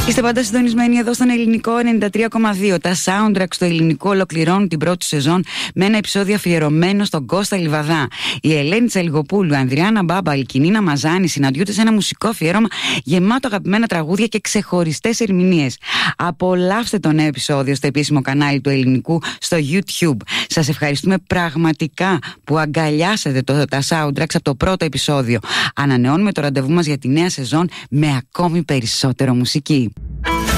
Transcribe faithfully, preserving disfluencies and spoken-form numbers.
Είστε πάντα συντονισμένοι εδώ στον ελληνικό ενενήντα τρία κόμμα δύο. Τα soundtrack στο ελληνικό ολοκληρώνουν την πρώτη σεζόν με ένα επεισόδιο αφιερωμένο στον Κώστα Λιβαδά. Η Ελένη Τσαλιγοπούλου, η Ανδριάννα Μπάμπαλ και η Νίνα Μαζάνη συναντιούνται σε ένα μουσικό αφιέρωμα γεμάτο αγαπημένα τραγούδια και ξεχωριστές ερμηνείες. Απολαύστε το νέο επεισόδιο στο επίσημο κανάλι του ελληνικού στο YouTube. Σας ευχαριστούμε πραγματικά που αγκαλιάσατε το, τα soundtracks από το πρώτο επεισόδιο. Ανανεώνουμε το ραντεβού μας για τη νέα σεζόν με ακόμη περισσότερο μουσική.